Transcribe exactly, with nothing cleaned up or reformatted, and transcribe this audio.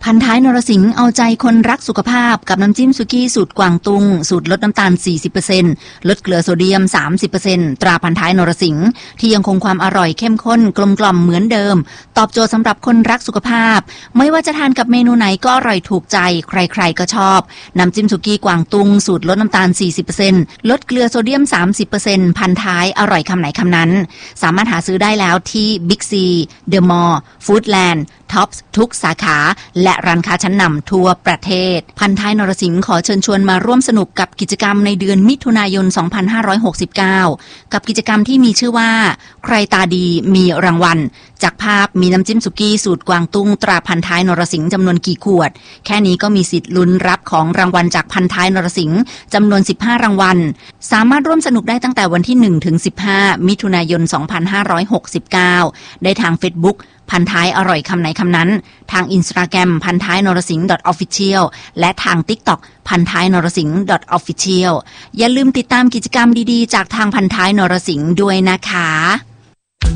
พันท้ายนรสิงห์เอาใจคนรักสุขภาพกับน้ำจิ้มสุกี้สูตรกวางตุ้งสูตรลดน้ำตาล สี่สิบเปอร์เซ็นต์ ลดเกลือโซเดียม สามสิบเปอร์เซ็นต์ ตราพันท้ายนรสิงห์ที่ยังคงความอร่อยเข้มข้นกลมกล่อมเหมือนเดิมตอบโจทย์สำหรับคนรักสุขภาพไม่ว่าจะทานกับเมนูไหนก็อร่อยถูกใจใครๆก็ชอบน้ำจิ้มสุกี้กวางตุ้งสูตรลดน้ำตาล สี่สิบเปอร์เซ็นต์ ลดเกลือโซเดียม สามสิบเปอร์เซ็นต์ พันท้ายอร่อยคำไหนคำนั้นสามารถหาซื้อได้แล้วที่บิ๊กซีเดอะมอลล์ฟู้ดแลนด์ท็อปส์ทุกสาขาและร้านค้าชั้นนำทั่วประเทศพันท้ายนรสิงห์ขอเชิญชวนมาร่วมสนุกกับกิจกรรมในเดือนมิถุนายน สองพันห้าร้อยหกสิบเก้า กับกิจกรรมที่มีชื่อว่าใครตาดีมีรางวัลจากภาพมีน้ำจิ้มสุกี้สูตรกวางตุ้งตราพันท้ายนรสิงห์จำนวนกี่ขวดแค่นี้ก็มีสิทธิ์ลุ้นรับของรางวัลจากพันท้ายนรสิงห์จำนวนสิบห้ารางวัลสามารถร่วมสนุกได้ตั้งแต่วันที่หนึ่งถึงสิบห้ามิถุนายน สองพันห้าร้อยหกสิบเก้า ได้ทาง Facebookพันท้ายอร่อยคำไหนคำนั้นทาง Instagram พันท้ายนรสิงห์ .official และทาง TikTok พันท้ายนรสิงห์ .official อย่าลืมติดตามกิจกรรมดีๆจากทางพันท้ายนรสิงห์ด้วยนะคะ